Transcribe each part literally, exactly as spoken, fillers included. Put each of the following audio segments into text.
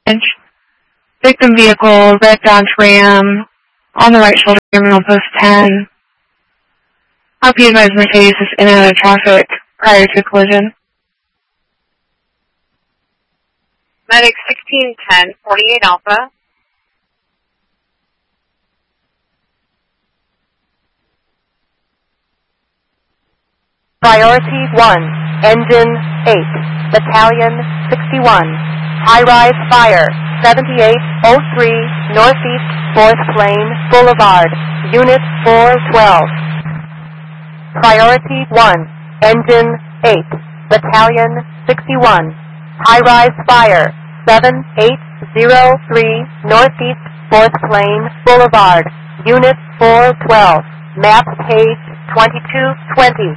Victim vehicle, red Dodge Ram, on the right shoulder, terminal post ten. R P advised Mercedes is in and out of traffic prior to collision. Medic sixteen ten, forty-eight Alpha. Priority one, Engine eight, Battalion sixty-one, High-Rise Fire, seventy-eight oh three, Northeast fourth Lane Boulevard, Unit four twelve. Priority one, Engine eight, Battalion sixty-one, High-Rise Fire, seven eight oh three, Northeast fourth Lane Boulevard, Unit four twelve, map page twenty-two twenty.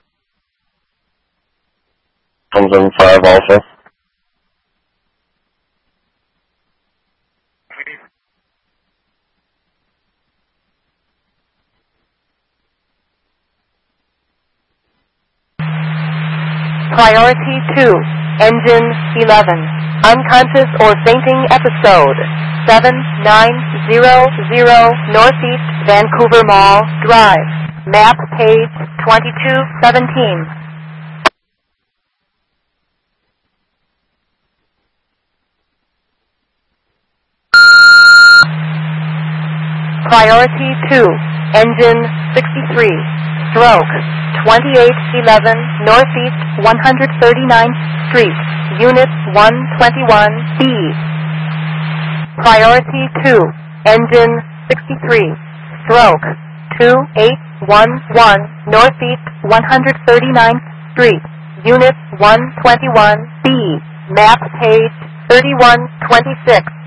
Engine five also. Priority two, Engine eleven, unconscious or fainting episode, seven nine zero zero Northeast Vancouver Mall Drive, map page twenty-two seventeen. Priority two, Engine sixty-three, stroke, twenty-eight eleven Northeast one hundred thirty-ninth Street, Unit one twenty-one B. Priority two, Engine sixty-three, stroke, two eight one one Northeast one hundred thirty-ninth Street, Unit one twenty-one B, map page thirty-one twenty-six.